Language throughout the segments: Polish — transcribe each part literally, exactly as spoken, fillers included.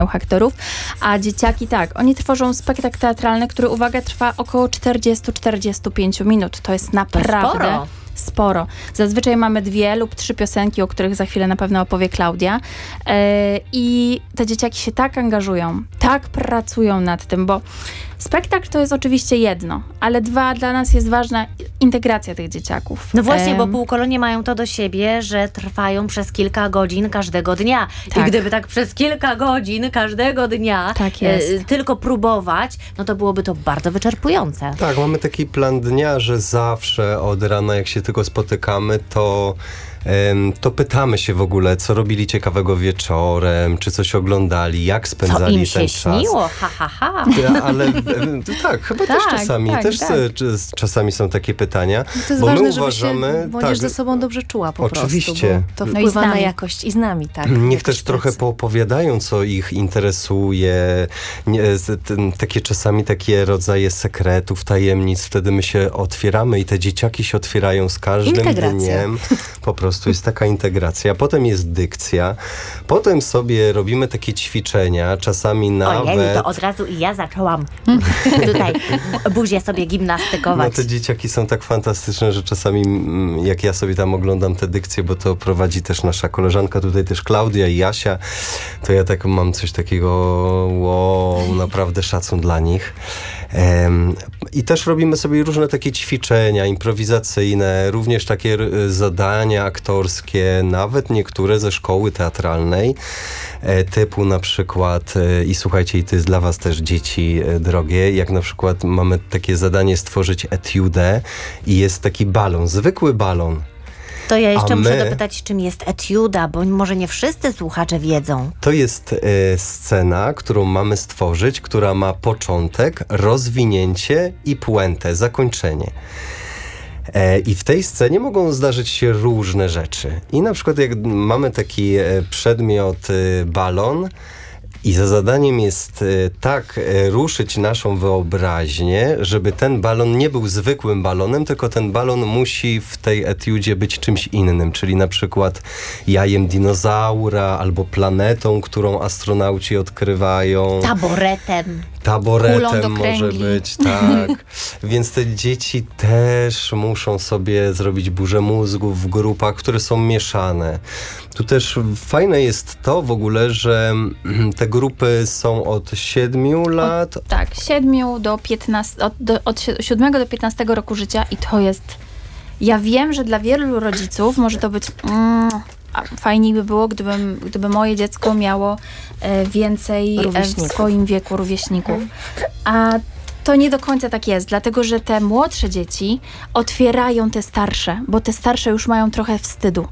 aktorów, a dzieciaki tak, oni tworzą spektakl teatralny, który, uwaga, trwa około czterdzieści do czterdziestu pięciu minut. To jest naprawdę sporo. sporo. Zazwyczaj mamy dwie lub trzy piosenki, o których za chwilę na pewno opowie Klaudia. Yy, I te dzieciaki się tak angażują, tak pracują nad tym, bo spektakl to jest oczywiście jedno, ale dwa, dla nas jest ważna integracja tych dzieciaków. No właśnie, Em, bo półkolonie mają to do siebie, że trwają przez kilka godzin każdego dnia. Tak. I gdyby tak przez kilka godzin każdego dnia Tak jest. e, tylko próbować, no to byłoby to bardzo wyczerpujące. Tak, mamy taki plan dnia, że zawsze od rana, jak się tylko spotykamy, to em, to pytamy się w ogóle, co robili ciekawego wieczorem, czy coś oglądali, jak Co spędzali im ten się czas. śniło? Ha, ha, ha. Ja, ale em, tak, chyba też Tak, czasami, tak, też tak. e, czas- czasami są takie pytania, To jest bo ważne, my żeby uważamy, się młodzież tak, ze sobą dobrze czuła po Oczywiście. prostu, bo to No i z wpływa na nami. jakość i z nami, tak. niech jakość też trochę pracy. poopowiadają, co ich interesuje, nie, z- ten, takie czasami takie rodzaje sekretów, tajemnic, wtedy my się otwieramy i te dzieciaki się otwierają z każdym Integracja. dniem. Po prostu jest taka integracja. Potem jest dykcja. Potem sobie robimy takie ćwiczenia, czasami nawet... Ojej, to od razu i ja zaczęłam tutaj buzię sobie No gimnastykować. te dzieciaki są tak fantastyczne, że czasami mm, jak ja sobie tam oglądam te dykcje, bo to prowadzi też nasza koleżanka, tutaj też Klaudia i Jasia, to ja tak mam coś takiego, wow, naprawdę szacun dla nich. Em, I też robimy sobie różne takie ćwiczenia improwizacyjne, również takie r- zadania aktorskie, nawet niektóre ze szkoły teatralnej, e, typu na przykład, e, i słuchajcie, i to jest dla was też, dzieci e, drogie, jak na przykład mamy takie zadanie stworzyć etiudę i jest taki balon, zwykły balon. To ja jeszcze A muszę my- dopytać, czym jest etiuda, bo może nie wszyscy słuchacze wiedzą. To jest e, scena, którą mamy stworzyć, która ma początek, rozwinięcie i puentę, zakończenie. E, I w tej scenie mogą zdarzyć się różne rzeczy. I na przykład jak mamy taki e, przedmiot e, balon, i za zadaniem jest e, tak e, ruszyć naszą wyobraźnię, żeby ten balon nie był zwykłym balonem, tylko ten balon musi w tej etiudzie być czymś innym, czyli na przykład jajem dinozaura albo planetą, którą astronauci odkrywają. Taboretem. Kulą Taboretem do może kręgli. być, tak. Więc te dzieci też muszą sobie zrobić burzę mózgów w grupach, które są mieszane. Tu też fajne jest to w ogóle, że mm, te grupy są od siedmiu lat. Tak, siedmiu do piętnastu, od, do, od si- siódmego do piętnastego roku życia i to jest, ja wiem, że dla wielu rodziców może to być, mm, a fajniej by było, gdybym, gdyby moje dziecko miało e, więcej e, w Rówieśników. swoim wieku rówieśników. A to nie do końca tak jest, dlatego że te młodsze dzieci otwierają te starsze, bo te starsze już mają trochę wstydu.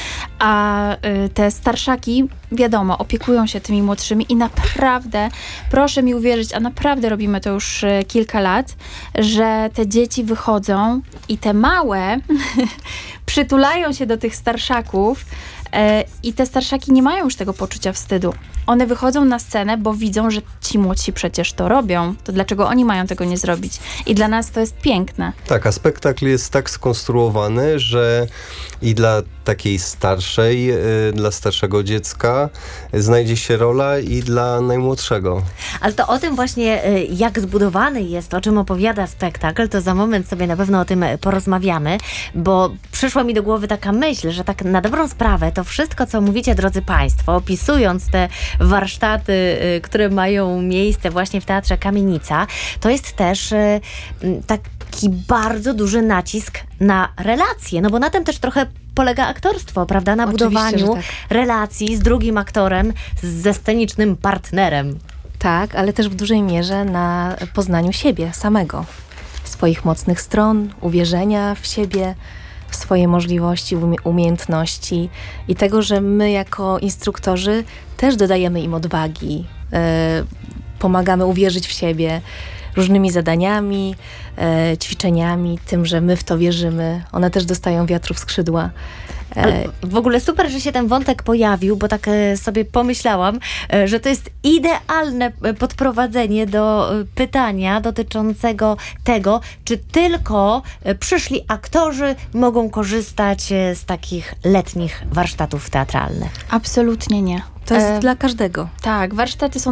A y, te starszaki, wiadomo, opiekują się tymi młodszymi i naprawdę, proszę mi uwierzyć, a naprawdę robimy to już y, kilka lat, że te dzieci wychodzą i te małe przytulają się do tych starszaków y, i te starszaki nie mają już tego poczucia wstydu. One wychodzą na scenę, bo widzą, że ci młodsi przecież to robią. To dlaczego oni mają tego nie zrobić? I dla nas to jest piękne. Tak, a spektakl jest tak skonstruowany, że i dla takiej starszej, y, dla starszego dziecka znajdzie się rola i dla najmłodszego. Ale to o tym właśnie, y, jak zbudowany jest, o czym opowiada spektakl, to za moment sobie na pewno o tym porozmawiamy, bo przyszła mi do głowy taka myśl, że tak na dobrą sprawę to wszystko, co mówicie, drodzy Państwo, opisując te warsztaty, y, które mają miejsce właśnie w Teatrze Kamienica, to jest też y, y, taki bardzo duży nacisk na relacje, no bo na tym też trochę polega aktorstwo, prawda? Na Oczywiście, budowaniu że tak. relacji z drugim aktorem, ze scenicznym partnerem. Tak, ale też w dużej mierze na poznaniu siebie samego. Swoich mocnych stron, uwierzenia w siebie, w swoje możliwości, umie- umiejętności i tego, że my jako instruktorzy też dodajemy im odwagi, e, pomagamy uwierzyć w siebie różnymi zadaniami, e, ćwiczeniami, tym, że my w to wierzymy. One też dostają wiatru w skrzydła. E, Ale w ogóle super, że się ten wątek pojawił, bo tak e, sobie pomyślałam, e, że to jest idealne e, podprowadzenie do e, pytania dotyczącego tego, czy tylko e, przyszli aktorzy mogą korzystać e, z takich letnich warsztatów teatralnych. Absolutnie nie. to jest E, dla każdego. Tak, warsztaty są